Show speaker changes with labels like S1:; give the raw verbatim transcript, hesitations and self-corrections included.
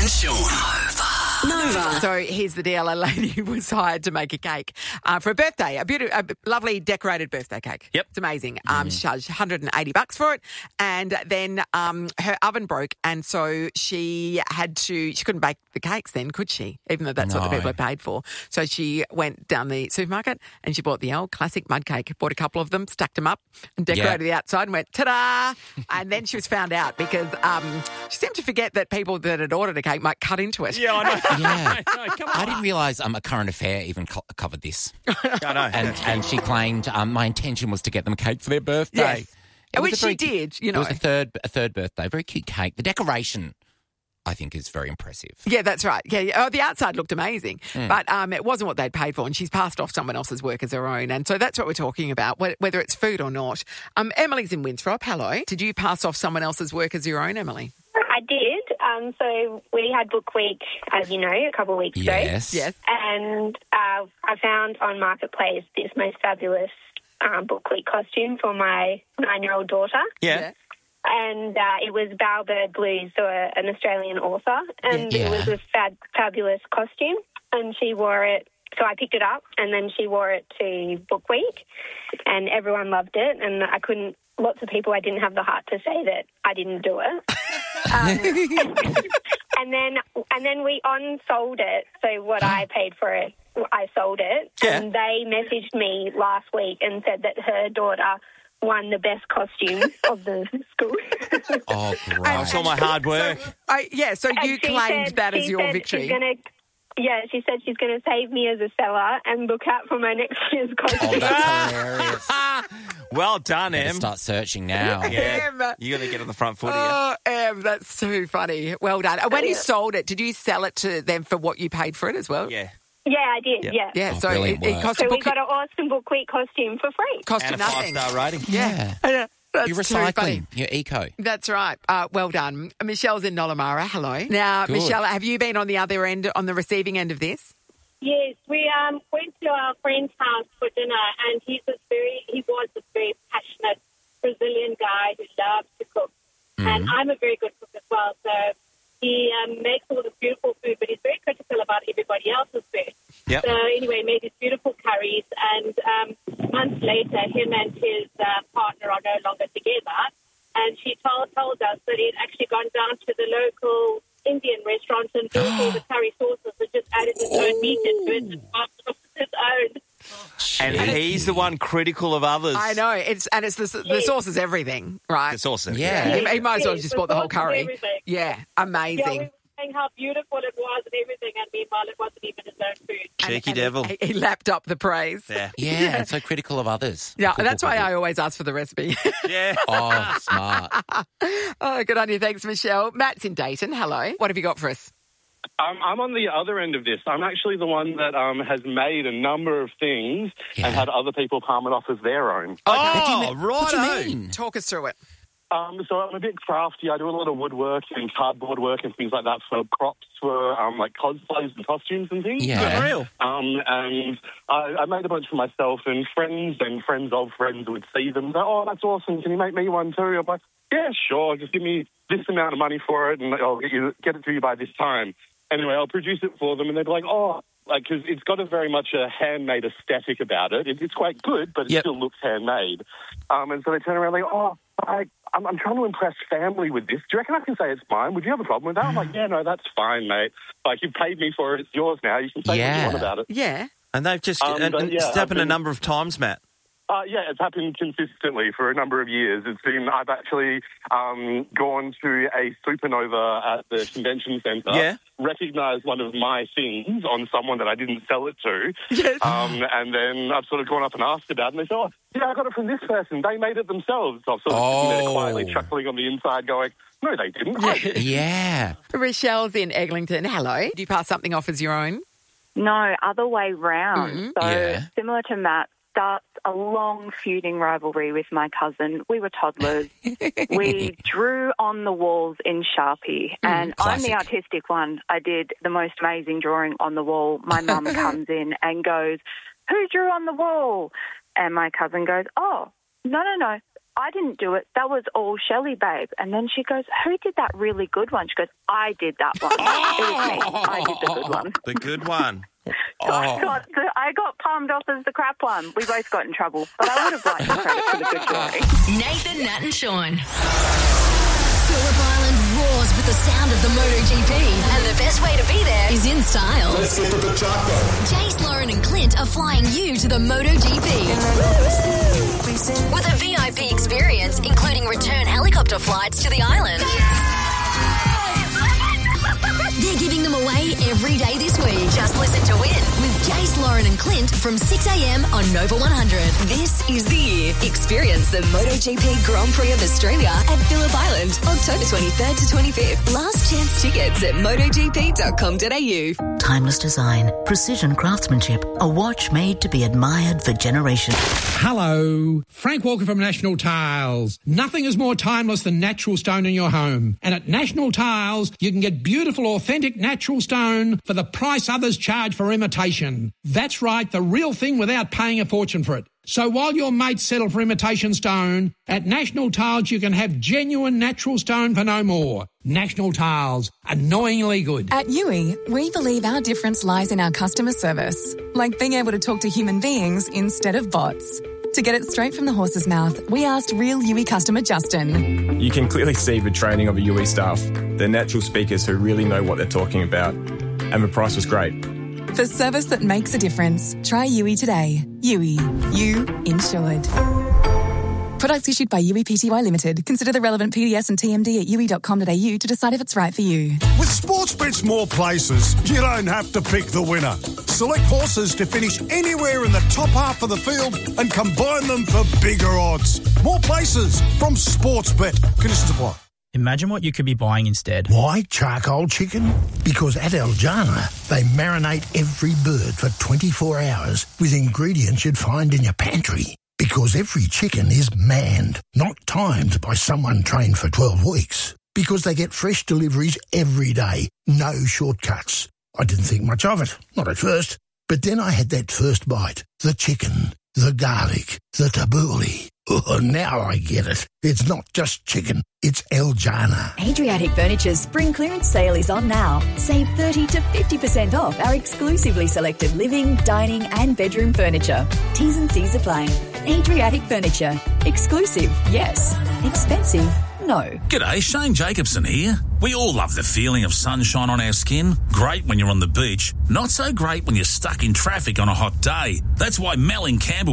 S1: and Sean. Nova.
S2: So here's the deal. A lady was hired to make a cake uh, for a birthday, a beautiful, a lovely decorated birthday cake.
S3: Yep.
S2: It's amazing. Um, She charged one hundred eighty bucks for it. And then um, her oven broke. And so she had to, she couldn't bake the cakes then, could she? Even though that's what the
S4: No.
S2: people had paid for. So she went down the supermarket and she bought the old classic mud cake, bought a couple of them, stacked them up and decorated the outside and went, ta-da! And then she was found out because um, she seemed to forget that people that had ordered a cake might cut into it.
S3: Yeah, I know.
S4: Yeah.
S3: I know, come on.
S4: I didn't realise um, a current affair even co- covered this.
S3: I know.
S4: And and she claimed um, my intention was to get them a cake for their birthday.
S2: Yes.
S4: It was
S2: Which
S4: a very
S2: she
S4: cu-
S2: did, you
S4: It was
S2: know.
S4: a third a third birthday. Very cute cake. The decoration, I think, is very impressive.
S2: Yeah, that's right. Yeah, yeah. Oh, the outside looked amazing,
S4: Mm.
S2: but um, it wasn't what they'd paid for, and she's passed off someone else's work as her own. And so that's what we're talking about, wh- whether it's food or not. Um, Emily's in Winthrop. Hello. Did you pass off someone else's work as your own, Emily?
S5: I did. Um, so we had Book Week, as you know, a couple of weeks ago.
S4: Yes.
S2: Yes.
S5: And uh, I found on Marketplace this most fabulous um, Book Week costume for my nine-year-old daughter.
S3: Yeah.
S5: And uh, it was Bowerbird Blues, so a, an Australian author. And
S4: Yeah.
S5: it was a fab, fabulous costume. And she wore it. So I picked it up, and then she wore it to Book Week, and everyone loved it. And I couldn't. Lots of people, I didn't have the heart to say that I didn't do it. Um, and then, and then we on-sold it. So what I paid for it, I sold it.
S3: Yeah.
S5: And they messaged me last week and said that her daughter won the best costume of the school.
S4: Oh, great.
S3: I saw my hard work.
S2: I, yeah, so
S5: And
S2: you
S5: she
S2: claimed
S5: said-
S2: that as
S5: she
S2: your
S5: said
S2: victory.
S5: She's gonna, yeah, she said she's going to save me as a seller and look out for my next year's costume.
S4: Oh, that's hilarious.
S3: Well done,
S4: Better
S3: Em.
S4: start searching now.
S3: Yeah.
S2: Em.
S3: You got to get on the front foot here.
S2: Oh, Em, that's too funny. Well done. And when you sold it, did you sell it to them for what you paid for it as well?
S3: Yeah.
S5: Yeah, I did,
S3: Yep.
S5: yeah.
S2: Yeah,
S4: Oh,
S2: so it,
S4: brilliant
S2: it
S4: work.
S2: cost
S5: So
S2: a
S5: we
S2: book,
S5: got an awesome Book Week costume for free.
S2: cost
S3: And
S2: you
S3: a
S2: nothing.
S3: five-star rating.
S4: Yeah.
S2: Yeah, that's
S4: You're
S2: too funny.
S4: recycling. You're eco.
S2: That's right. Uh, well done. Michelle's in Nollamara. Hello. Now,
S4: Good.
S2: Michelle, have you been on the other end, on the receiving end of this?
S6: Yes, we um, went to our friend's house for dinner, and he's a very, he was a very passionate Brazilian guy who loves to cook. And I'm a very good cook as well, so he um, makes all this beautiful food, but he's very critical about everybody else's food.
S3: Yep.
S6: So anyway, he made these beautiful curries, and um, months later, him and his uh, partner are no longer together. And she told, told us that he'd actually gone down to the local Indian restaurant and bought all the curry sauces and just added his own meat into it and passed off his own.
S3: And he's the one critical of others.
S2: I know. It's and it's the, the sauce is everything, right?
S3: The sauce. is-
S4: Yeah.
S2: He, he might as well have just
S6: The
S2: bought the whole
S6: sauce is
S2: curry.
S6: everything.
S2: Yeah,
S6: Yeah,
S2: amazing.
S6: we were saying how beautiful it was and everything, and meanwhile it wasn't even his own food.
S3: Cheeky
S2: And
S3: devil.
S2: He, he lapped up the praise.
S3: Yeah.
S4: Yeah, and so critical of others.
S2: Yeah,
S4: Cool,
S2: that's
S4: cool,
S2: why
S4: cool.
S2: I always ask for the recipe.
S3: Yeah.
S4: Oh, smart.
S2: Oh, good on you. Thanks, Michelle. Matt's in Dayton. Hello. What have you got for us?
S7: Um, I'm on the other end of this. I'm actually the one that um, has made a number of things
S4: Yeah.
S7: and had other people palm it off as their own.
S3: Oh,
S4: What do you
S3: right.
S4: mean?
S2: Talk us through it.
S7: Um, so I'm a bit crafty. I do a lot of woodwork and cardboard work and things like that for props for um, like cosplays and costumes and things.
S4: Yeah.
S3: Unreal.
S7: Um, and I, I made a bunch for myself, and friends and friends of friends would see them and go, "Oh, that's awesome. Can you make me one too?" I'm like, "Yeah, sure. Just give me this amount of money for it, and I'll get, you, get it to you by this time." Anyway, I'll produce it for them, and they'd be like, "Oh," like, because it's got a very much a handmade aesthetic about it. it it's quite good, but it
S3: Yep.
S7: still looks handmade. Um, and so they turn around like, "Oh, I, I'm, I'm trying to impress family with this. Do you reckon I can say it's mine? Would you have a problem with that?" I'm like, "Yeah, no, that's fine, mate. Like, you've paid me for it. It's yours now. You can say what
S4: Yeah.
S7: you want about it."
S2: Yeah.
S3: And they've just
S7: Um,
S3: and,
S7: but
S3: and
S7: yeah,
S3: it's
S7: I've
S3: happened a
S7: been-
S3: number of times, Matt.
S7: Uh, yeah, it's happened consistently for a number of years. It's been, I've actually um, gone to a supernova at the convention centre,
S3: Yeah.
S7: recognised one of my things on someone that I didn't sell it to,
S2: Yes.
S7: um, and then I've sort of gone up and asked about it, and they said, "Oh, yeah, I got it from this person. They made it themselves." So I've sort of sitting there
S4: Oh.
S7: quietly chuckling on the inside going, "No, they didn't." I did."
S4: Yeah.
S2: Rochelle's in Eglinton. Hello. Do you pass something off as your own?
S8: No, other way round.
S2: Mhm.
S8: So
S4: Yeah.
S8: similar to Matt, starts a long feuding rivalry with my cousin. We were toddlers. We drew on the walls in Sharpie, and I'm the
S4: classic.
S8: artistic one. I did the most amazing drawing on the wall. My mum comes in and goes, "Who drew on the wall?" And my cousin goes, "Oh, no, no, no. I didn't do it. That was all Shelley, babe. And then she goes, who did that really good one? She goes, I did that one. It was me. I did the good one.
S3: The good one.
S8: So I, got the, I got palmed off as the crap one. We both got in trouble, but I would have liked the credit for the good story.
S1: Nathan, Nat and Sean. Phillip Island roars with the sound of the MotoGP, and the best way to be there is in style.
S9: Let's get to the chocolate.
S1: Jace, Lauren and Clint are flying you to the MotoGP with a V I P experience, including return helicopter flights to the island. They're giving them away every day this week. Just listen to win with Jace, Lauren and Clint from six a.m. on Nova one hundred. This is the year. Experience the MotoGP Grand Prix of Australia at Phillip Island, October twenty-third to twenty-fifth. Last chance tickets at motogp dot com dot a u.
S10: Timeless design, precision craftsmanship, a watch made to be admired for generations.
S11: Hello, Frank Walker from National Tiles. Nothing is more timeless than natural stone in your home. And at National Tiles, you can get beautiful, authentic natural stone for the price others charge for imitation. That's right, the real thing without paying a fortune for it. So while your mates settle for imitation stone, at National Tiles you can have genuine natural stone for no more. National Tiles, annoyingly good.
S12: At U I, we believe our difference lies in our customer service, like being able to talk to human beings instead of bots. To get it straight from the horse's mouth, we asked real U I customer Justin.
S13: You can clearly see the training of the U I staff. They're natural speakers who really know what they're talking about. And the price was great.
S12: For service that makes a difference, try U I today. U I. You insured. Products issued by U I Pty Limited. Consider the relevant P D S and T M D at u i dot com dot a u to decide if it's right for you.
S14: With Sportsbet's more places, you don't have to pick the winner. Select horses to finish anywhere in the top half of the field and combine them for bigger odds. More places from Sportsbet. Conditions apply.
S15: Imagine what you could be buying instead.
S16: Why charcoal chicken? Because at El Jana, they marinate every bird for twenty-four hours with ingredients you'd find in your pantry. Because every chicken is manned, not timed by someone trained for twelve weeks. Because they get fresh deliveries every day, no shortcuts. I didn't think much of it, not at first. But then I had that first bite. The chicken, the garlic, the tabbouleh. Oh, now I get it. It's not just chicken, it's El Jana.
S17: Adriatic Furniture's spring clearance sale is on now. Save thirty to fifty percent off our exclusively selected living, dining and bedroom furniture. T's and C's apply. Adriatic Furniture. Exclusive, yes. Expensive, no.
S18: G'day, Shane Jacobson here. We all love the feeling of sunshine on our skin. Great when you're on the beach. Not so great when you're stuck in traffic on a hot day. That's why Mel in Campbell